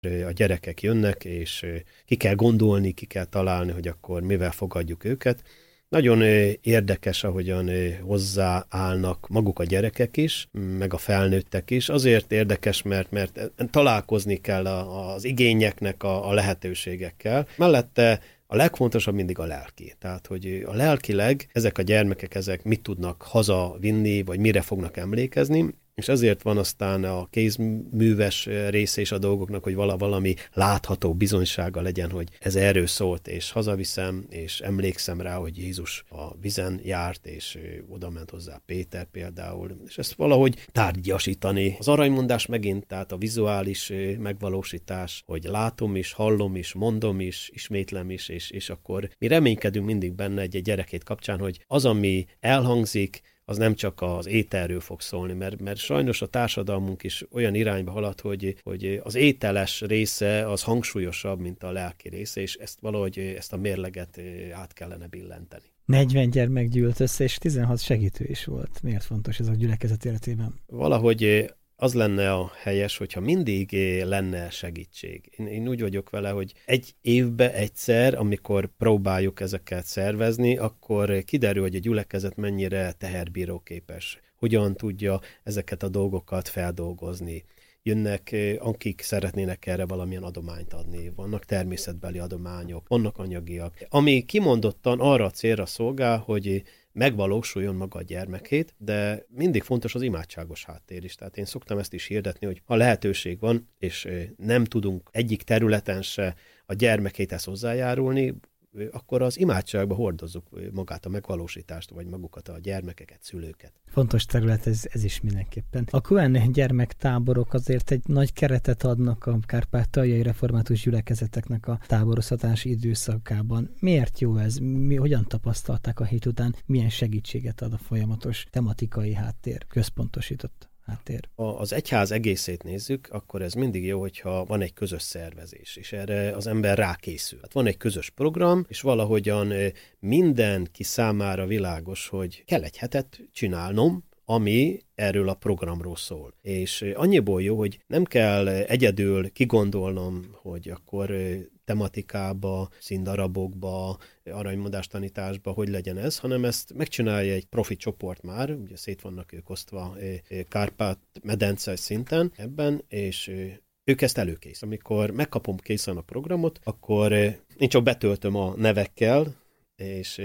a gyerekek jönnek, és ki kell gondolni, ki kell találni, hogy akkor mivel fogadjuk őket. Nagyon érdekes, ahogyan hozzáállnak maguk a gyerekek is, meg a felnőttek is. Azért érdekes, mert találkozni kell az igényeknek a lehetőségekkel. Mellette a legfontosabb mindig a lelki. Tehát, hogy a lelkileg ezek a gyermekek, ezek mit tudnak hazavinni, vagy mire fognak emlékezni, és ezért van aztán a kézműves része is a dolgoknak, hogy valami látható bizonysága legyen, hogy ez erről szólt, és hazaviszem, és emlékszem rá, hogy Jézus a vizen járt, és oda ment hozzá Péter például, és ezt valahogy tárgyasítani. Az aranymondás megint, tehát a vizuális megvalósítás, hogy látom is, hallom is, mondom is, ismétlem is, és akkor mi reménykedünk mindig benne egy gyerekét kapcsán, hogy az, ami elhangzik, az nem csak az ételről fog szólni, mert sajnos a társadalmunk is olyan irányba halad, hogy az ételes része az hangsúlyosabb, mint a lelki része, és ezt a mérleget át kellene billenteni. 40 gyermek gyűlt össze, és 16 segítő is volt. Miért fontos ez a gyülekezet életében? Valahogy az lenne a helyes, hogyha mindig lenne segítség. Én úgy vagyok vele, hogy egy évbe egyszer, amikor próbáljuk ezeket szervezni, akkor kiderül, hogy a gyülekezet mennyire teherbíróképes, hogyan tudja ezeket a dolgokat feldolgozni. Jönnek, akik szeretnének erre valamilyen adományt adni. Vannak természetbeli adományok, vannak anyagiak. Ami kimondottan arra a célra szolgál, hogy megvalósuljon maga a gyermekét, de mindig fontos az imádságos háttér is. Tehát én szoktam ezt is hirdetni, hogy ha lehetőség van, és nem tudunk egyik területen se a gyermekéhez hozzájárulni, akkor az imádságba hordozzuk magát a megvalósítást, vagy magukat a gyermekeket, szülőket. Fontos terület ez is mindenképpen. A QN gyermektáborok azért egy nagy keretet adnak a kárpátaljai református gyülekezeteknek a táboroztatási időszakában. Miért jó ez? Hogyan tapasztalták a hét után? Milyen segítséget ad a folyamatos tematikai háttér, központosított háttér? Az egyház egészét nézzük, akkor ez mindig jó, hogyha van egy közös szervezés, és erre az ember rákészül. Hát van egy közös program, és valahogyan mindenki számára világos, hogy kell egy hetet csinálnom, ami erről a programról szól. És annyiból jó, hogy nem kell egyedül kigondolnom, hogy akkor tematikába, színdarabokba, aranymondás-tanításba, hogy legyen ez, hanem ezt megcsinálja egy profi csoport már, ugye szét vannak ők osztva Kárpát-medence szinten ebben, és ők ezt előkész. Amikor megkapom készen a programot, akkor én csak betöltöm a nevekkel, és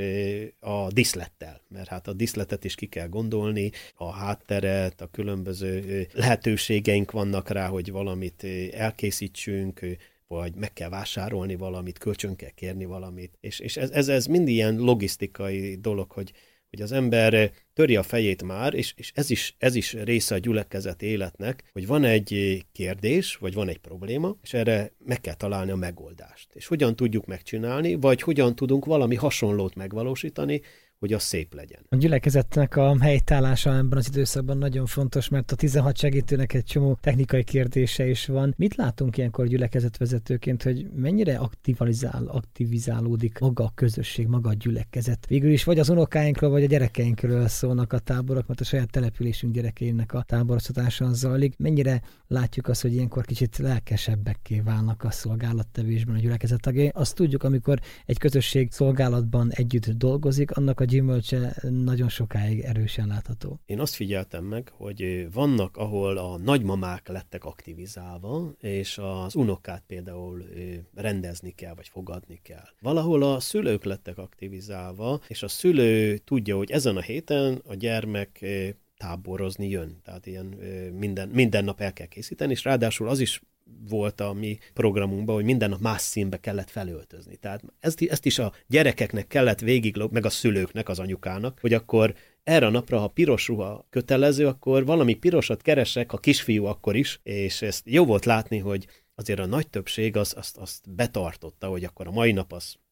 a díszlettel, mert hát a díszletet is ki kell gondolni, a hátteret, a különböző lehetőségeink vannak rá, hogy valamit elkészítsünk, vagy meg kell vásárolni valamit, kölcsön kell kérni valamit, és ez mind ilyen logisztikai dolog, hogy az ember töri a fejét már, és ez is része a gyülekezet életnek, hogy van egy kérdés, vagy van egy probléma, és erre meg kell találni a megoldást. És hogyan tudjuk megcsinálni, vagy hogyan tudunk valami hasonlót megvalósítani, hogy az szép legyen. A gyülekezetnek a helytállása ebben az időszakban nagyon fontos, mert a 16 segítőnek egy csomó technikai kérdése is van. Mit látunk ilyenkor gyülekezetvezetőként, hogy mennyire aktivizálódik maga a közösség, maga a gyülekezet? Végül is vagy az unokáinkról, vagy a gyerekeinkről szólnak a táborok, mert a saját településünk gyerekeinek a táboroztatása zajlik. Mennyire látjuk azt, hogy ilyenkor kicsit lelkesebbekké válnak a szolgálattevésben a gyülekezet tagjai? Azt tudjuk, amikor egy közösség szolgálatban együtt dolgozik, annak a gyümölcse nagyon sokáig erősen látható. Én azt figyeltem meg, hogy vannak, ahol a nagymamák lettek aktivizálva, és az unokát például rendezni kell, vagy fogadni kell. Valahol a szülők lettek aktivizálva, és a szülő tudja, hogy ezen a héten a gyermek táborozni jön. Tehát ilyen minden nap el kell készíteni, és ráadásul az is volt a mi programunkban, hogy minden nap más színbe kellett felöltözni. Tehát ezt is a gyerekeknek kellett meg a szülőknek, az anyukának, hogy akkor erre a napra, ha piros ruha kötelező, akkor valami pirosat keresek, a kisfiú akkor is, és ezt jó volt látni, hogy azért a nagy többség azt betartotta, hogy akkor a mai nap az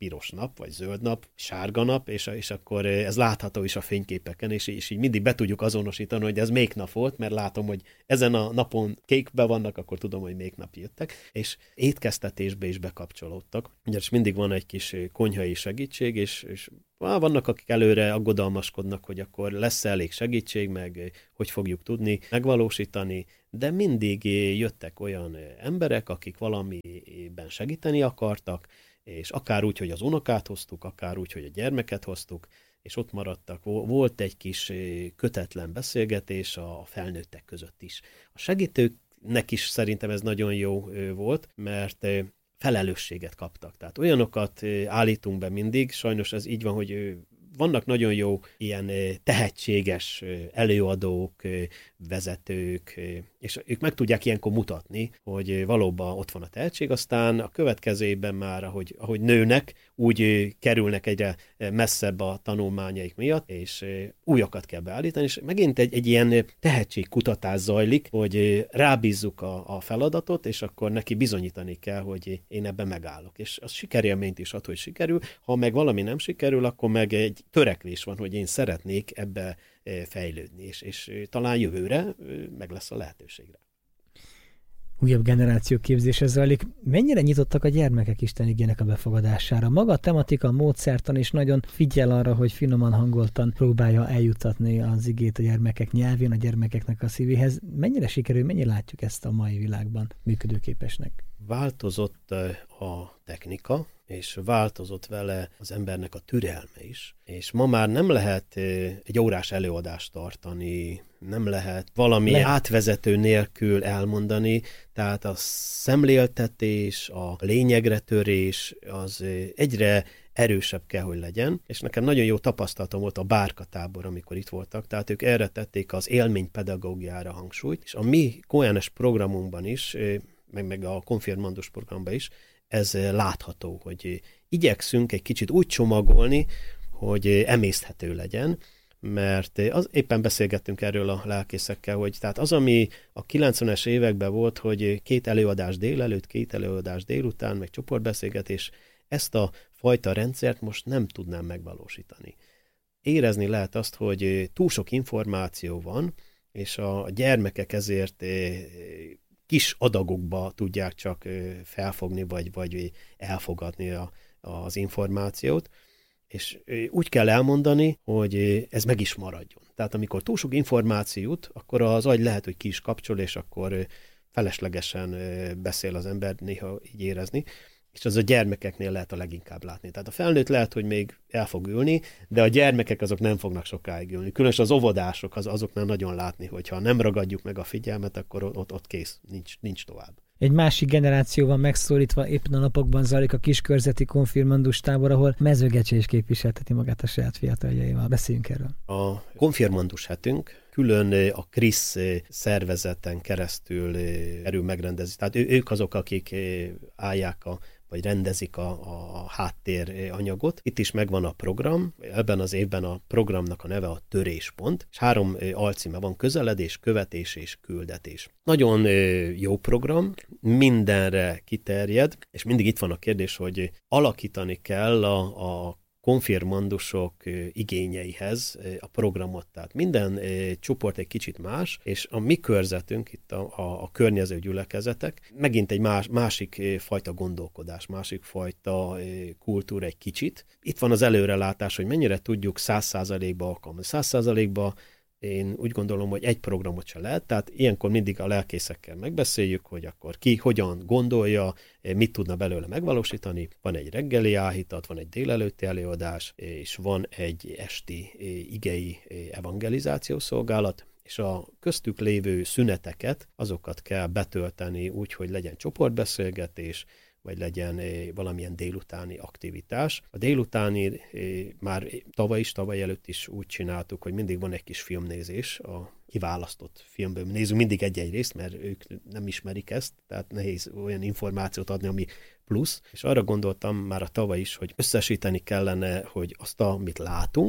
piros nap, vagy zöld nap, sárga nap, és akkor ez látható is a fényképeken, és így mindig be tudjuk azonosítani, hogy ez melyik nap volt, mert látom, hogy ezen a napon kékbe vannak, akkor tudom, hogy melyik nap jöttek, és étkeztetésbe is bekapcsolódtak. Ugye mindig van egy kis konyhai segítség, és vannak, akik előre aggodalmaskodnak, hogy akkor lesz elég segítség, meg hogy fogjuk tudni megvalósítani, de mindig jöttek olyan emberek, akik valamiben segíteni akartak, és akár úgy, hogy az unokát hoztuk, akár úgy, hogy a gyermeket hoztuk, és ott maradtak. Volt egy kis kötetlen beszélgetés a felnőttek között is. A segítőknek is szerintem ez nagyon jó volt, mert felelősséget kaptak. Tehát olyanokat állítunk be mindig, sajnos ez így van, hogy vannak nagyon jó ilyen tehetséges előadók, vezetők, és ők meg tudják ilyenkor mutatni, hogy valóban ott van a tehetség, aztán a következő évben már, ahogy nőnek, úgy kerülnek egyre messzebb a tanulmányaik miatt, és újakat kell beállítani, és megint egy ilyen tehetségkutatás zajlik, hogy rábízzuk a feladatot, és akkor neki bizonyítani kell, hogy én ebben megállok. És az sikerélményt is ad, hogy sikerül, ha meg valami nem sikerül, akkor meg egy törekvés van, hogy én szeretnék ebbe fejlődni, és talán jövőre meg lesz a lehetőségre. Újabb generáció képzése zajlik. Mennyire nyitottak a gyermekek Isten igének a befogadására? Maga a tematika, a módszertan is nagyon figyel arra, hogy finoman hangoltan próbálja eljuttatni az igét a gyermekek nyelvén, a gyermekeknek a szívéhez. Mennyire sikerül, mennyire látjuk ezt a mai világban működőképesnek? Változott a technika, és változott vele az embernek a türelme is. És ma már nem lehet egy órás előadást tartani, nem lehet valami átvezető nélkül elmondani, tehát a szemléltetés, a lényegre törés az egyre erősebb kell, hogy legyen, és nekem nagyon jó tapasztalatom volt a Bárkatábor, amikor itt voltak, tehát ők erre tették az élménypedagógiára hangsúlyt, és a mi Kojánes programunkban is, meg a konfirmandus programban is, ez látható, hogy igyekszünk egy kicsit úgy csomagolni, hogy emészthető legyen, mert éppen beszélgettünk erről a lelkészekkel, hogy tehát az, ami a 90-es években volt, hogy 2 előadás délelőtt, 2 előadás délután, meg csoportbeszélgetés, ezt a fajta rendszert most nem tudnám megvalósítani. Érezni lehet azt, hogy túl sok információ van, és a gyermekek ezért kis adagokba tudják csak felfogni, vagy elfogadni az információt, és úgy kell elmondani, hogy ez meg is maradjon. Tehát amikor túl sok információ jut, akkor az agy lehet, hogy ki is kapcsol, és akkor feleslegesen beszél az ember, néha így érezni, és az a gyermekeknél lehet a leginkább látni. Tehát a felnőtt lehet, hogy még el fog ülni, de a gyermekek azok nem fognak sokáig ülni. Különösen az óvodások azoknál nagyon látni, hogyha nem ragadjuk meg a figyelmet, akkor ott kész, nincs tovább. Egy másik generáció van megszólítva, éppen a napokban zajlik a kiskörzeti konfirmandus tábor, ahol Mezőgecse is képviselteti magát a saját fiataljaival. Beszéljünk erről. A konfirmandus hetünk külön a KRISZ szervezeten keresztül erő megrendezi. Tehát ők azok, akik állják vagy rendezik a háttér anyagot. Itt is megvan a program, ebben az évben a programnak a neve a Töréspont, és 3 alcíme van: közeledés, követés és küldetés. Nagyon jó program, mindenre kiterjed, és mindig itt van a kérdés, hogy alakítani kell a konfirmandusok igényeihez a programot. Tehát minden csoport egy kicsit más, és a mi körzetünk, itt a környező gyülekezetek, megint egy másik fajta gondolkodás, másik fajta kultúra egy kicsit. Itt van az előrelátás, hogy mennyire tudjuk 100%-ba alkalmazni. 100%-ba én úgy gondolom, hogy egy programot se lehet, tehát ilyenkor mindig a lelkészekkel megbeszéljük, hogy akkor ki hogyan gondolja, mit tudna belőle megvalósítani. Van egy reggeli áhítat, van egy délelőtti előadás, és van egy esti igei evangelizációs szolgálat, és a köztük lévő szüneteket, azokat kell betölteni úgy, hogy legyen csoportbeszélgetés, vagy legyen valamilyen délutáni aktivitás. A délutáni már tavaly előtt is úgy csináltuk, hogy mindig van egy kis filmnézés, a kiválasztott filmből nézünk mindig egy-egy részt, mert ők nem ismerik ezt, tehát nehéz olyan információt adni, ami plusz. És arra gondoltam már a tavaly is, hogy összesíteni kellene, hogy azt, amit látunk,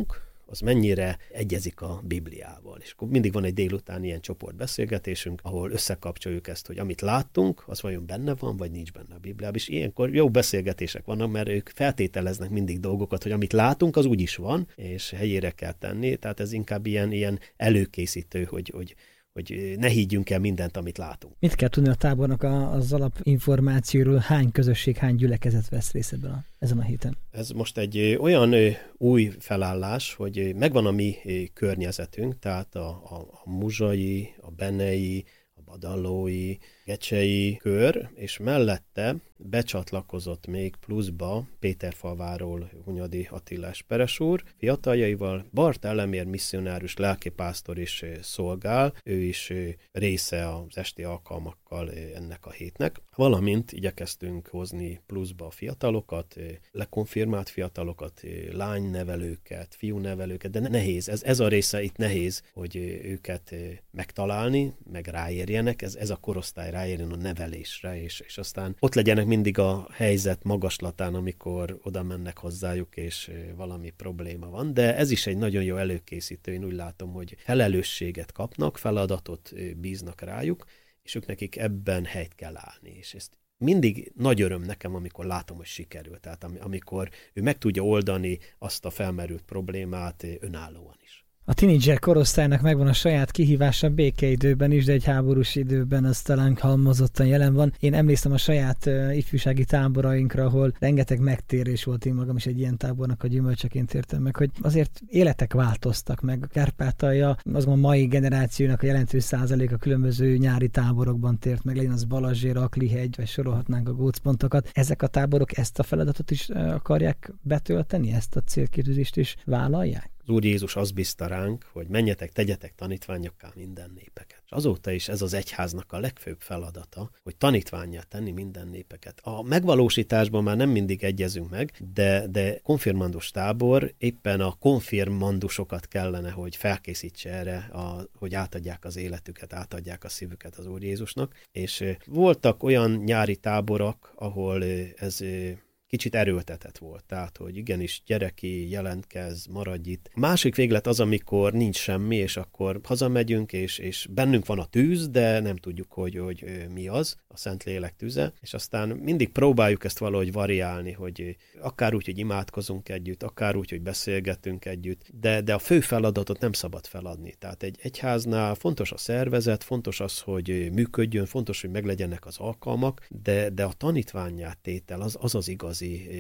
az mennyire egyezik a Bibliával. És akkor mindig van egy délután ilyen csoportbeszélgetésünk, ahol összekapcsoljuk ezt, hogy amit láttunk, az vajon benne van, vagy nincs benne a Bibliában. És ilyenkor jó beszélgetések vannak, mert ők feltételeznek mindig dolgokat, hogy amit látunk, az úgy is van, és helyére kell tenni. Tehát ez inkább ilyen előkészítő, hogy ne higgyünk el mindent, amit látunk. Mit kell tudni a tábornak az alapinformációról, hány közösség, hány gyülekezet vesz részt ezen a héten? Ez most egy olyan új felállás, hogy megvan a mi környezetünk, tehát a muzsai, a benei, a badallói, gecsei kör, és mellette becsatlakozott még pluszba Péterfalváról Hunyadi Attila Esperes úr, fiataljaival Bart Elemér misszionárus lelkipásztor is szolgál, ő is része az esti alkalmakkal ennek a hétnek, valamint igyekeztünk hozni pluszba a fiatalokat, lekonfirmált fiatalokat, lánynevelőket, fiúnevelőket, de nehéz, ez a része itt nehéz, hogy őket megtalálni, meg ráérjenek, ez a korosztály ráérjen a nevelésre, és aztán ott legyenek mindig a helyzet magaslatán, amikor oda mennek hozzájuk, és valami probléma van, de ez is egy nagyon jó előkészítő, én úgy látom, hogy felelősséget kapnak, feladatot bíznak rájuk, és ők nekik ebben helyt kell állni, és ezt mindig nagy öröm nekem, amikor látom, hogy sikerül, tehát amikor ő meg tudja oldani azt a felmerült problémát önállóan is. A tínédzser korosztálynak megvan a saját kihívása békeidőben is, de egy háborús időben az talán halmozottan jelen van. Én emlékszem a saját ifjúsági táborainkra, ahol rengeteg megtérés volt, én magam is egy ilyen tábornak a gyümölcseként értem meg, hogy azért életek változtak meg. Kárpátalja, azt mondom, mai generációnak a jelentős százaléka különböző nyári táborokban tért meg, legyen az Balazsér, Aklihegy, vagy sorolhatnánk a gócpontokat. Ezek a táborok ezt a feladatot is akarják betölteni, ezt a célkitűzést is vállalják? Az Úr Jézus azt bízta ránk, hogy menjetek, tegyetek tanítványokká minden népeket. És azóta is ez az egyháznak a legfőbb feladata, hogy tanítvánnyá tenni minden népeket. A megvalósításban már nem mindig egyezünk meg, de konfirmandus tábor éppen a konfirmandusokat kellene, hogy felkészítse erre, hogy átadják az életüket, átadják a szívüket az Úr Jézusnak. És voltak olyan nyári táborok, ahol ez kicsit erőltetett volt, tehát, hogy igenis gyereki, jelentkez, maradj itt. A másik véglet az, amikor nincs semmi, és akkor hazamegyünk, és bennünk van a tűz, de nem tudjuk, hogy mi az, a Szentlélek tüze, és aztán mindig próbáljuk ezt valahogy variálni, hogy akár úgy, hogy imádkozunk együtt, akár úgy, hogy beszélgetünk együtt, de a fő feladatot nem szabad feladni. Tehát egy egyháznál fontos a szervezet, fontos az, hogy működjön, fontos, hogy meglegyenek az alkalmak, de a tanítvánnyá tétel az igazi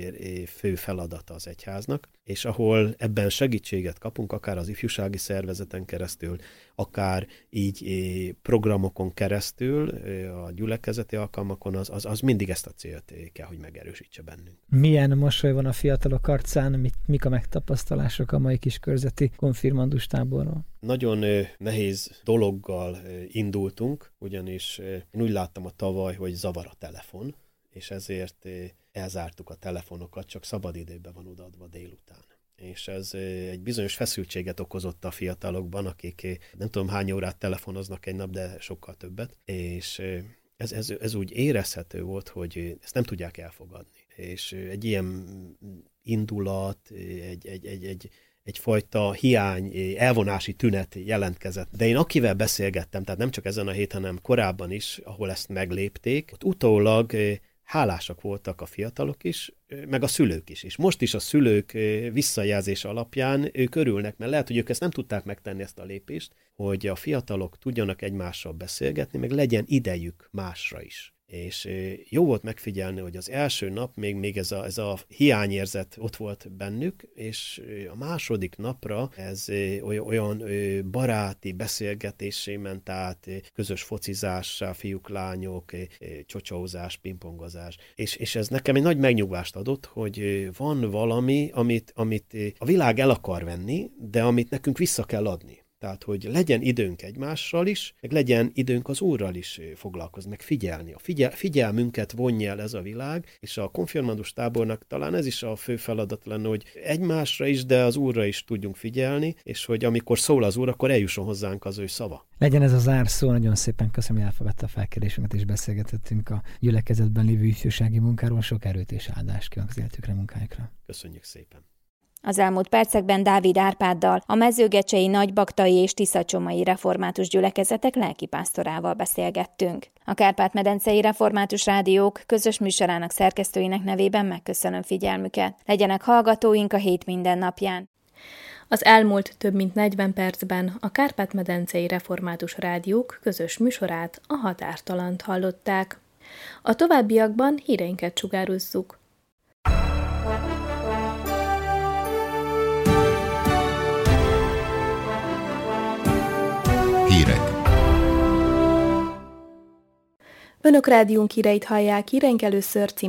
fő feladata az egyháznak, és ahol ebben segítséget kapunk, akár az ifjúsági szervezeten keresztül, akár így programokon keresztül, a gyülekezeti alkalmakon, az mindig ezt a célt kell, hogy megerősítse bennünk. Milyen mosoly van a fiatalok arcán, mik a megtapasztalások a mai kiskörzeti konfirmandus táborról? Nagyon nehéz dologgal indultunk, ugyanis én úgy láttam a tavaly, hogy zavar a telefon, és ezért elzártuk a telefonokat, csak szabadidőben van odaadva délután. És ez egy bizonyos feszültséget okozott a fiatalokban, akik nem tudom hány órát telefonoznak egy nap, de sokkal többet, és ez úgy érezhető volt, hogy ezt nem tudják elfogadni. És egy ilyen indulat, egyfajta hiány, elvonási tünet jelentkezett. De én akivel beszélgettem, tehát nem csak ezen a héten, hanem korábban is, ahol ezt meglépték, ott utólag hálásak voltak a fiatalok is, meg a szülők is. És most is a szülők visszajelzés alapján ők örülnek, mert lehet, hogy ők ezt nem tudták megtenni, ezt a lépést, hogy a fiatalok tudjanak egymással beszélgetni, meg legyen idejük másra is. És jó volt megfigyelni, hogy az első nap még ez a hiányérzet ott volt bennük, és a második napra ez olyan baráti beszélgetésé ment át, közös focizássá, fiúk, lányok, csocsózás, pingpongozás. És ez nekem egy nagy megnyugvást adott, hogy van valami, amit a világ el akar venni, de amit nekünk vissza kell adni. Tehát, hogy legyen időnk egymással is, meg legyen időnk az Úrral is foglalkozni, meg figyelni. A figyelmünket vonja el ez a világ, és a konfirmandus tábornak talán ez is a fő feladat lenne, hogy egymásra is, de az Úrra is tudjunk figyelni, és hogy amikor szól az Úr, akkor eljusson hozzánk az ő szava. Legyen ez a zárszó, nagyon szépen köszönöm, hogy elfogadta a felkérésünket, és beszélgetettünk a gyülekezetben lévő ifjúsági munkáról. Sok erőt és áldást kívánok az életükre, munkájukra. Köszönjük szépen. Az elmúlt percekben Dávid Árpáddal, a mezőgecsei, nagybaktai és tiszacsomai református gyülekezetek lelkipásztorával beszélgettünk. A Kárpát-medencei Református Rádiók közös műsorának szerkesztőinek nevében megköszönöm figyelmüket. Legyenek hallgatóink a hét minden napján. Az elmúlt több mint 40 percben a Kárpát-medencei Református Rádiók közös műsorát, a Határtalant hallották. A továbbiakban híreinket sugározzuk. Hírek. Önök rádiónk híreit hallják, híreink először